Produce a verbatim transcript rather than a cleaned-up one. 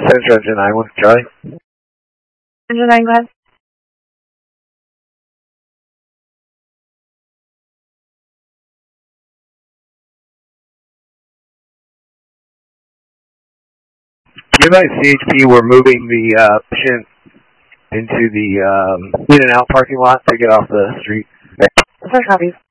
Central Engine nine one, Charlie. Engine nine, go ahead. Give by C H P, we're moving the uh, patient into the um, in and out parking lot to get off the street. First copies.